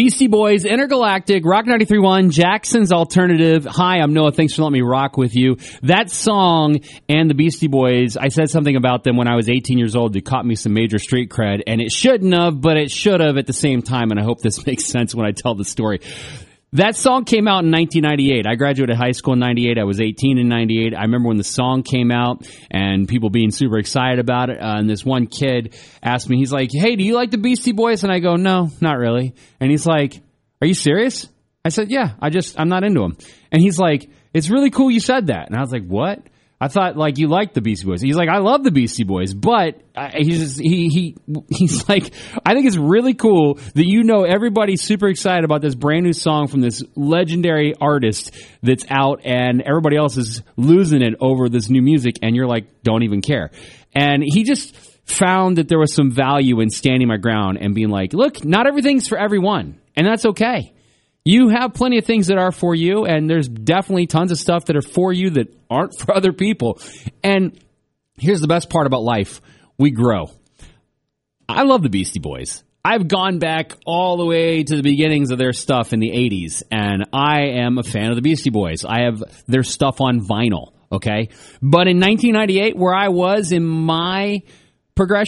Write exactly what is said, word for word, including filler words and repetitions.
Beastie Boys, Intergalactic, Rock ninety-three point one, Jackson's Alternative. Hi, I'm Noah. Thanks for letting me rock with you. That song and the Beastie Boys, I said something about them when I was eighteen years old that caught me some major street cred, and it shouldn't have, but it should have at the same time, and I hope this makes sense when I tell the story. That song came out in nineteen ninety-eight. I graduated high school in ninety-eight. I was eighteen in ninety-eight. I remember when the song came out and people being super excited about it. Uh, and this one kid asked me, he's like, hey, do you like the Beastie Boys? And I go, no, not really. And he's like, are you serious? I said, yeah, I just, I'm not into them. And he's like, it's really cool you said that. And I was like, what? I thought, like, you liked the Beastie Boys. He's like, I love the Beastie Boys, but I, he's just, he he he's like, I think it's really cool that you know everybody's super excited about this brand new song from this legendary artist that's out, and everybody else is losing it over this new music, and you're like, don't even care. And he just found that there was some value in standing my ground and being like, look, not everything's for everyone, and that's okay. You have plenty of things that are for you, and there's definitely tons of stuff that are for you that aren't for other people. And here's the best part about life. We grow. I love the Beastie Boys. I've gone back all the way to the beginnings of their stuff in the eighties, and I am a fan of the Beastie Boys. I have their stuff on vinyl, okay? But in nineteen ninety-eight, where I was in my progression,